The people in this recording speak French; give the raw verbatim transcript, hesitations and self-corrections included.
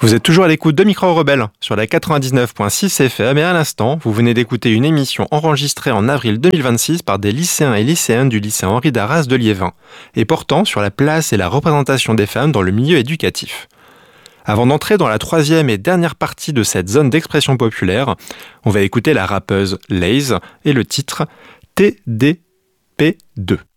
Vous êtes toujours à l'écoute de Micro Rebelle sur la quatre-vingt-dix-neuf virgule six F M et à l'instant, vous venez d'écouter une émission enregistrée en avril deux mille vingt-six par des lycéens et lycéennes du lycée Henri Darras de Liévin et portant sur la place et la représentation des femmes dans le milieu éducatif. Avant d'entrer dans la troisième et dernière partie de cette zone d'expression populaire, on va écouter la rappeuse Laze et le titre T D P deux.